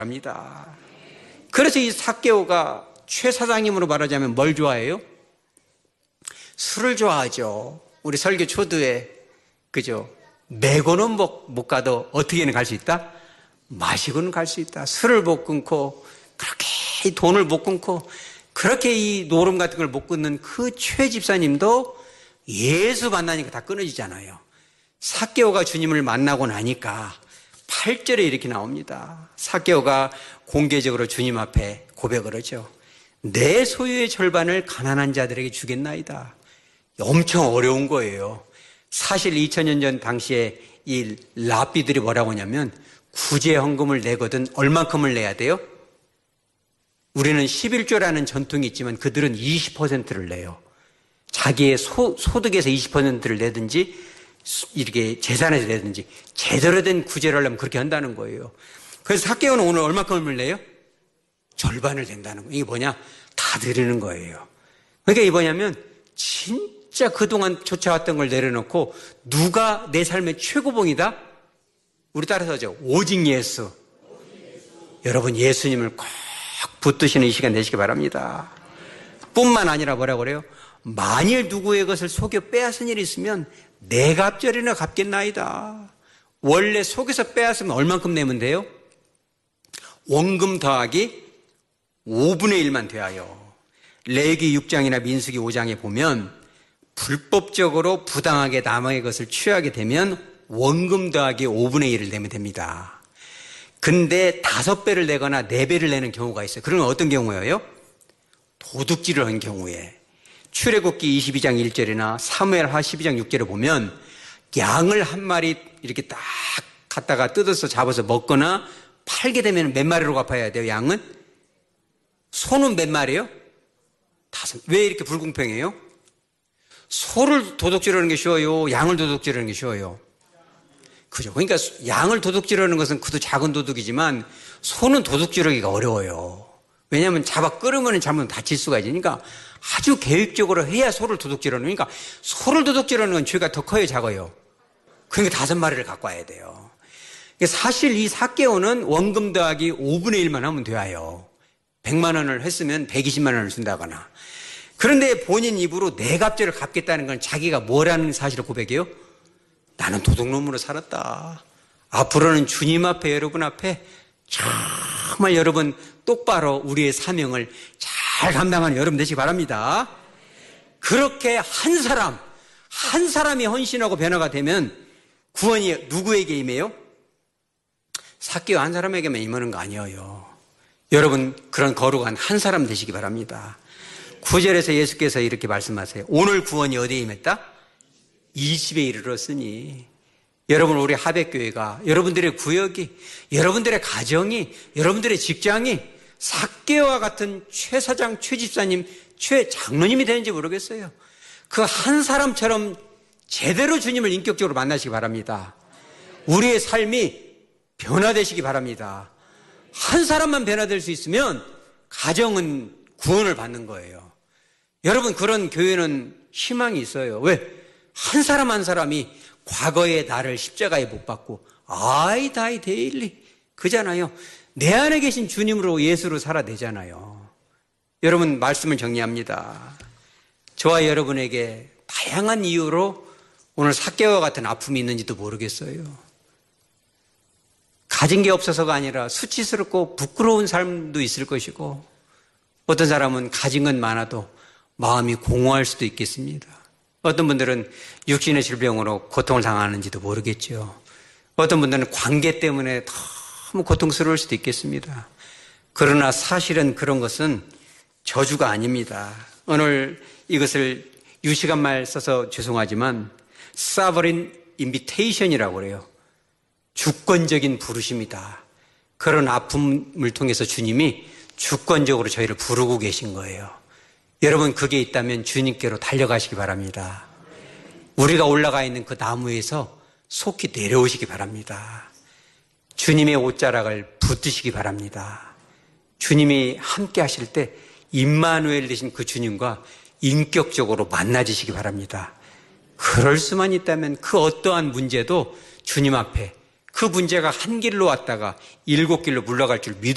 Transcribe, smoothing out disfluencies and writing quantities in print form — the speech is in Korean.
합니다. 그래서 이 삭개오가 최 사장님으로 말하자면 뭘 좋아해요? 술을 좋아하죠. 우리 설교 초두에 그죠? 매고는 못 가도 어떻게는 갈 수 있다? 마시고는 갈 수 있다. 술을 못 끊고 그렇게 돈을 못 끊고 그렇게 이 노름 같은 걸 못 끊는 그 최 집사님도 예수 만나니까 다 끊어지잖아요. 삭개오가 주님을 만나고 나니까 8절에 이렇게 나옵니다. 삭개오가 공개적으로 주님 앞에 고백을 하죠. 내 소유의 절반을 가난한 자들에게 주겠나이다. 엄청 어려운 거예요. 사실 2000년 전 당시에 이 랍비들이 뭐라고 하냐면 구제 헌금을 내거든 얼만큼을 내야 돼요? 우리는 11조라는 전통이 있지만 그들은 20%를 내요. 자기의 소득에서 20%를 내든지 이렇게 재산에서 내든지 제대로 된 구제를 하려면 그렇게 한다는 거예요. 그래서 삭개오는 오늘 얼마큼을 내요? 절반을 낸다는 거예요. 이게 뭐냐? 다 드리는 거예요. 그러니까 이게 뭐냐면 진짜 그동안 쫓아왔던 걸 내려놓고 누가 내 삶의 최고봉이다? 우리 따라서 하죠. 오직 예수. 여러분 예수님을 꼭 붙드시는 이 시간 되시기 바랍니다. 뿐만 아니라 뭐라고 그래요? 만일 누구의 것을 속여 빼앗은 일이 있으면 네 갑절이나 갚겠나이다. 원래 속여서 빼앗으면 얼만큼 내면 돼요? 원금 더하기 5분의 1만 돼요. 레위기 6장이나 민수기 5장에 보면 불법적으로 부당하게 남의 것을 취하게 되면 원금 더하기 5분의 1을 내면 됩니다. 근데 5배를 내거나 4배를 내는 경우가 있어요. 그러면 어떤 경우예요? 도둑질을 한 경우에. 출애굽기 22장 1절이나 사무엘하 12장 6절에 보면 양을 한 마리 이렇게 딱 갖다가 뜯어서 잡아서 먹거나 팔게 되면 몇 마리로 갚아야 돼요? 양은? 소는 몇 마리예요? 5. 왜 이렇게 불공평해요? 소를 도둑질하는 게 쉬워요? 양을 도둑질하는 게 쉬워요? 그죠? 그러니까 양을 도둑질하는 것은 그도 작은 도둑이지만 소는 도둑질하기가 어려워요. 왜냐하면 잡아 끌으면 잘못 다칠 수가 있으니까 아주 계획적으로 해야 소를 도둑질하는 거니까 소를 도둑질하는 건 죄가 더 커요, 작아요? 그러니까 5마리를 갖고 와야 돼요. 사실 이 삭개오는 원금 더하기 5분의 1만 하면 돼요. 100만 원을 했으면 120만 원을 준다거나. 그런데 본인 입으로 내 갑절을 갚겠다는 건 자기가 뭐라는 사실을 고백해요? 나는 도둑놈으로 살았다. 앞으로는 주님 앞에 여러분 앞에 정말 여러분 똑바로 우리의 사명을 잘 감당하는 여러분 되시기 바랍니다. 그렇게 한 사람이 헌신하고 변화가 되면 구원이 누구에게 임해요? 삭개오 한 사람에게만 임하는 거 아니에요. 여러분 그런 거룩한 한 사람 되시기 바랍니다. 9절에서 예수께서 이렇게 말씀하세요. 오늘 구원이 어디에 임했다? 이 집에 이르렀으니. 여러분 우리 하백교회가 여러분들의 구역이 여러분들의 가정이 여러분들의 직장이 삭개오와 같은 최 사장, 최 집사님, 최 장로님이 되는지 모르겠어요. 그 한 사람처럼 제대로 주님을 인격적으로 만나시기 바랍니다. 우리의 삶이 변화되시기 바랍니다. 한 사람만 변화될 수 있으면 가정은 구원을 받는 거예요. 여러분 그런 교회는 희망이 있어요. 왜? 한 사람 한 사람이 과거의 나를 십자가에 못 박고 I die daily 그잖아요. 내 안에 계신 주님으로 예수로 살아내잖아요. 여러분 말씀을 정리합니다. 저와 여러분에게 다양한 이유로 오늘 삭개오와 같은 아픔이 있는지도 모르겠어요. 가진 게 없어서가 아니라 수치스럽고 부끄러운 삶도 있을 것이고 어떤 사람은 가진 건 많아도 마음이 공허할 수도 있겠습니다. 어떤 분들은 육신의 질병으로 고통을 당하는지도 모르겠죠. 어떤 분들은 관계 때문에 너무 고통스러울 수도 있겠습니다. 그러나 사실은 그런 것은 저주가 아닙니다. 오늘 이것을 유식한 말 써서 죄송하지만 sovereign invitation이라고 그래요. 주권적인 부르심이다. 그런 아픔을 통해서 주님이 주권적으로 저희를 부르고 계신 거예요. 여러분 그게 있다면 주님께로 달려가시기 바랍니다. 우리가 올라가 있는 그 나무에서 속히 내려오시기 바랍니다. 주님의 옷자락을 붙드시기 바랍니다. 주님이 함께 하실 때 임마누엘 되신 그 주님과 인격적으로 만나지시기 바랍니다. 그럴 수만 있다면 그 어떠한 문제도 주님 앞에 그 문제가 한 길로 왔다가 7길로 물러갈 줄 믿으시기